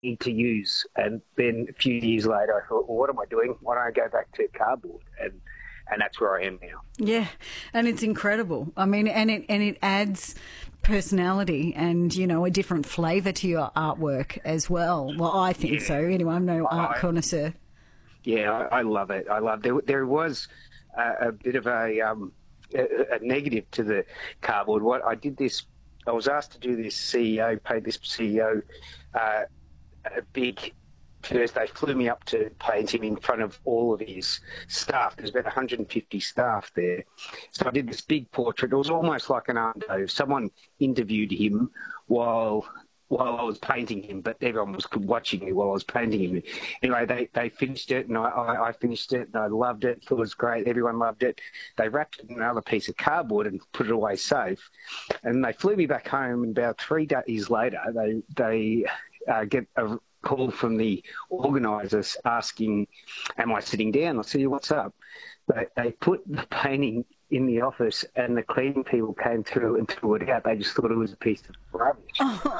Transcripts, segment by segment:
to use. And then a few years later, I thought, well, what am I doing? Why don't I go back to cardboard? And that's where I am now. Yeah, and it's incredible. I mean, and it adds personality and, you know, a different flavour to your artwork as well. Well, I think so. Anyway, I'm no art connoisseur. Yeah, I love it. I love it. There was a bit of a negative to the cardboard. What I did this, I was asked to do this paid this CEO a big. First, they flew me up to paint him in front of all of his staff. There's about 150 staff there. So I did this big portrait. It was almost like an art show. Someone interviewed him while I was painting him, but everyone was watching me while I was painting him. Anyway, they finished it, and I finished it, and I loved it. Thought it was great. Everyone loved it. They wrapped it in another piece of cardboard and put it away safe. And they flew me back home, and about 3 days later, they get a call from the organisers asking, am I sitting down? I said, what's up? They put the painting in the office and the cleaning people came through and threw it out. They just thought it was a piece of rubbish.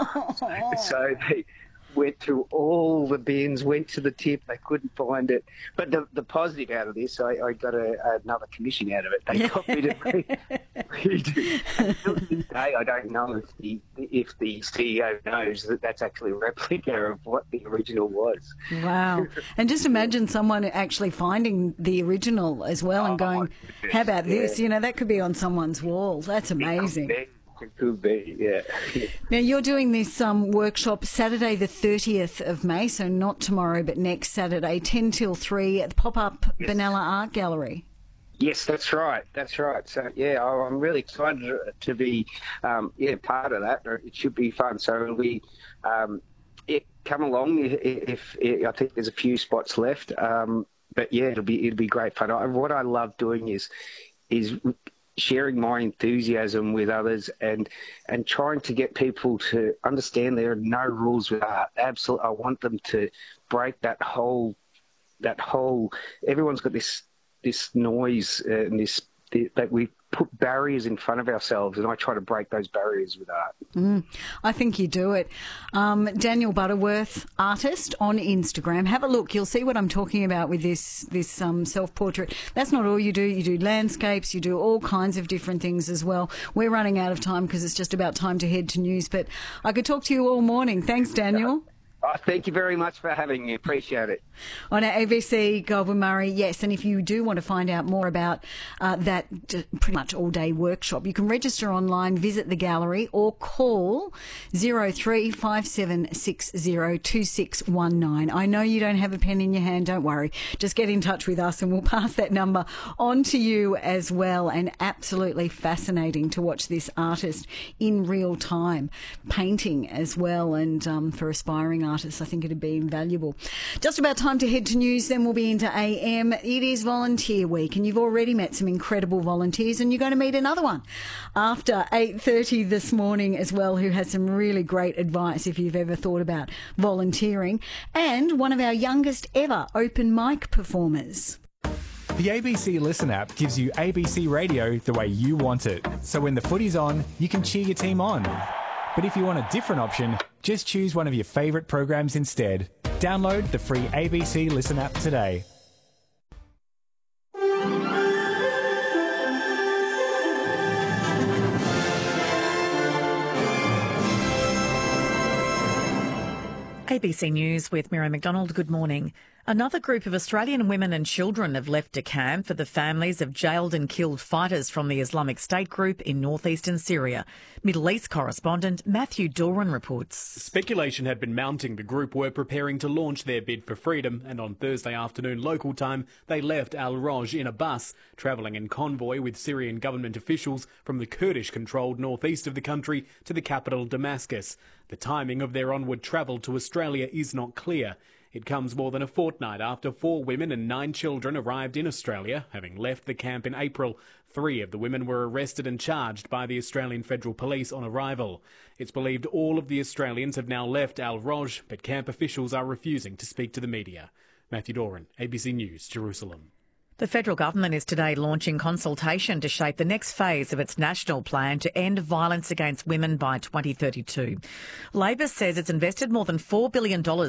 So they went through all the bins, went to the tip, they couldn't find it. But the positive out of this, I got another commission out of it. They copied it. Until this day, I don't know if the CEO knows that that's actually a replica of what the original was. Wow. And just imagine someone actually finding the original as well and going, how about this? You know, that could be on someone's wall. That's amazing. It could be, yeah. Now, you're doing this workshop Saturday the 30th of May, so not tomorrow but next Saturday, 10 till 3 at the pop-up Benalla Art Gallery. Yes, that's right. That's right. So, yeah, I'm really excited to be part of that. It should be fun. So it'll be come along if I think there's a few spots left. But, yeah, it'll be great fun. What I love doing is sharing my enthusiasm with others and trying to get people to understand there are no rules with art. Absolutely, I want them to break that whole. Everyone's got this noise and that we put barriers in front of ourselves, and I try to break those barriers with art. I think you do it. Daniel Butterworth, artist on Instagram. Have a look. You'll see what I'm talking about with this self-portrait. That's not all you do. You do landscapes. You do all kinds of different things as well. We're running out of time because it's just about time to head to news, but I could talk to you all morning. Thanks, Daniel. Thank you very much for having me. Appreciate it. On our ABC Goulburn Murray, yes. And if you do want to find out more about that pretty much all-day workshop, you can register online, visit the gallery or call 0357602619. I know you don't have a pen in your hand. Don't worry. Just get in touch with us and we'll pass that number on to you as well. And absolutely fascinating to watch this artist in real time, painting as well. And for aspiring artists, I think it'd be invaluable. Just about time to head to news, then we'll be into AM. It is Volunteer Week, and you've already met some incredible volunteers, and you're going to meet another one after 8:30 this morning as well, who has some really great advice if you've ever thought about volunteering, and one of our youngest ever open mic performers. The ABC Listen app gives you ABC radio the way you want it. So when the footy's on, you can cheer your team on. But if you want a different option, just choose one of your favourite programs instead. Download the free ABC Listen app today. ABC News with Miriam McDonald. Good morning. Another group of Australian women and children have left a camp for the families of jailed and killed fighters from the Islamic State group in northeastern Syria. Middle East correspondent Matthew Doran reports. Speculation had been mounting the group were preparing to launch their bid for freedom, and on Thursday afternoon local time they left Al Roj in a bus, travelling in convoy with Syrian government officials from the Kurdish-controlled northeast of the country to the capital Damascus. The timing of their onward travel to Australia is not clear. It comes more than a fortnight after 4 women and 9 children arrived in Australia, having left the camp in April. 3 of the women were arrested and charged by the Australian Federal Police on arrival. It's believed all of the Australians have now left Al Roj, but camp officials are refusing to speak to the media. Matthew Doran, ABC News, Jerusalem. The federal government is today launching consultation to shape the next phase of its national plan to end violence against women by 2032. Labor says it's invested more than $4 billion